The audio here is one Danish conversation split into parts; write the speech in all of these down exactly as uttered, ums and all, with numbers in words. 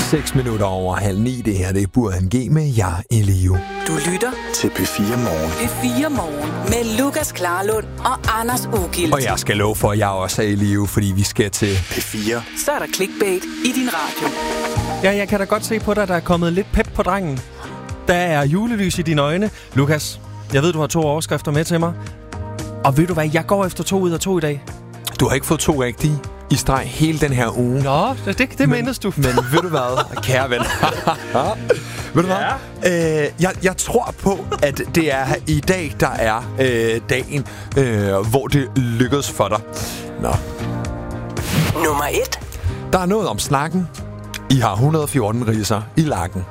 seks minutter over halv ni. Det her, det er Burhan G med Jeg, Elio. Du lytter til P fire Morgen. P fire Morgen med Lukas Klarlund og Anders Ugilt. Og jeg skal love for, at jeg også er i live, fordi vi skal til P fire. Så er der clickbait i din radio. Ja, jeg kan da godt se på dig, der er kommet lidt pep på drengen. Der er julelys i dine øjne. Lukas, jeg ved, du har to overskrifter med til mig. Og ved du hvad, jeg går efter to ud af to i dag. Du har ikke fået to rigtige i streg hele den her uge. Nå, det, det mindes du. Men ved du hvad, kære ven? Ved du ja. hvad? Øh, jeg, jeg tror på, at det er i dag, der er øh, dagen, øh, hvor det lykkedes for dig. Nå. Nummer et. Der er noget om snakken. I har et hundrede og fjorten ridser i lakken.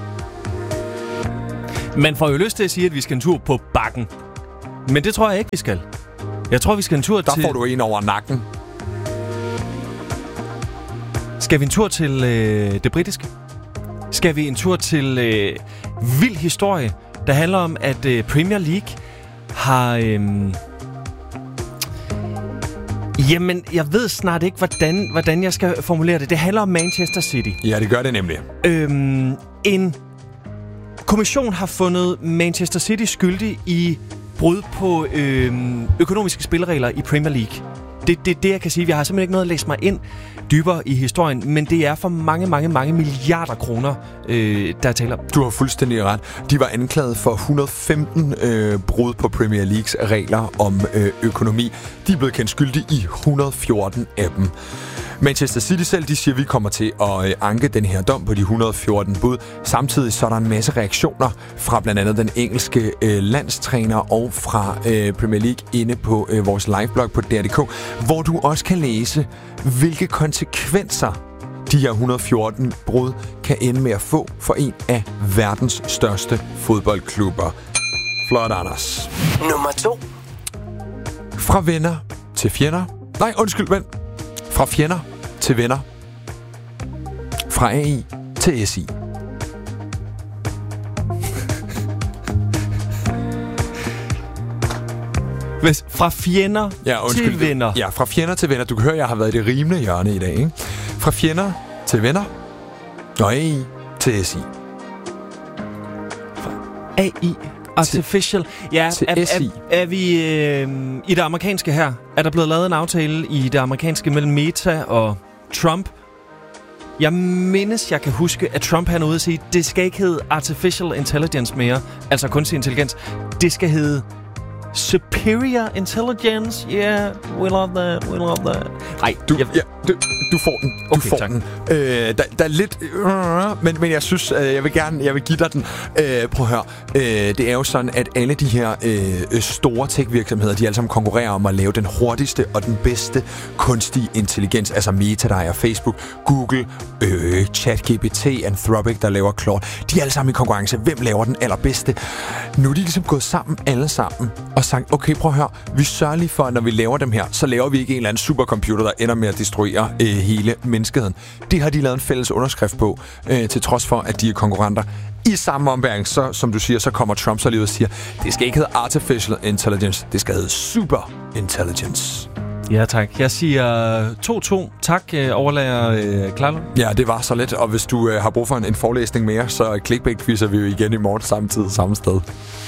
Man får jo lyst til at sige, at vi skal en tur på bakken. Men det tror jeg ikke, vi skal. Jeg tror, vi skal en tur der til... Der får du en over nakken. Skal vi en tur til øh, det britiske? Skal vi en tur til øh, vild historie, der handler om, at øh, Premier League har... Øh, jamen, jeg ved snart ikke, hvordan, hvordan jeg skal formulere det. Det handler om Manchester City. Ja, det gør det nemlig. Øhm, en kommission har fundet Manchester City skyldig i brud på øh, økonomiske spilleregler i Premier League. Det er det, det, jeg kan sige. Jeg har simpelthen ikke noget at læse mig ind dybere i historien, men det er for mange, mange, mange milliarder kroner, øh, der taler om. Du har fuldstændig ret. De var anklaget for et hundrede og femten øh, brud på Premier Leagues regler om øh, økonomi. De er blevet kendt skyldige i et hundrede og fjorten af dem. Manchester City selv, de siger, at vi kommer til at øh, anke den her dom på de et hundrede og fjorten bud. Samtidig så er der en masse reaktioner fra blandt andet den engelske øh, landstræner og fra øh, Premier League inde på øh, vores liveblog på D R punktum d k, hvor du også kan læse, hvilke konsekvenser de her et hundrede og fjorten brud kan ende med at få for en af verdens største fodboldklubber. Flot, Anders. Nummer to. Fra venner til fjender. Nej, undskyld, ven. Fra fjender til venner. Fra A I til S I. Hvis, fra fjender ja, undskyld, til venner. Ja, fra fjender til venner. Du kan høre, at jeg har været i det rimende hjørne i dag, ikke? Fra fjender til venner. Og A I til S I. A I. Artificial. Ja, til er, S I. er, er vi øh, i det amerikanske her? Er der blevet lavet en aftale i det amerikanske mellem Meta og Trump? Jeg mindes, jeg kan huske, at Trump han er ude at sige, det skal ikke hedde Artificial Intelligence mere, altså kunstig intelligens. Det skal hedde Superior Intelligence. Yeah, we love that, we love that. Nej, du, jeg, ja, du, du får den. Du okay, får tak. den. Øh, der, der er lidt... Øh, men, men jeg synes, øh, jeg vil gerne jeg vil give dig den. Øh, prøv at høre. Øh, det er jo sådan, at alle de her øh, store tech-virksomheder, de alle sammen konkurrerer om at lave den hurtigste og den bedste kunstige intelligens. Altså Meta, der er Facebook, Google, øh, ChatGPT, Anthropic, der laver Claude. De er alle sammen i konkurrence. Hvem laver den allerbedste? Nu er de ligesom gået sammen, alle sammen, og sagt, okay, prøv at høre. Vi sørger lige for, at når vi laver dem her, så laver vi ikke en eller anden supercomputer, der ender med at destruere øh, hele menneskeheden. Det har de lavet en fælles underskrift på, øh, til trods for, at de er konkurrenter. I samme ombæring, så, som du siger, så kommer Trump så lige ud og siger, det skal ikke hedde Artificial Intelligence, det skal hedde Super Intelligence. Ja, tak. Jeg siger to to. Tak, øh, overlærer øh, Klarlund. Ja, det var så let, og hvis du øh, har brug for en, en forelæsning mere, så clickbait-quizzer vi jo igen i morgen samme tid, samme sted.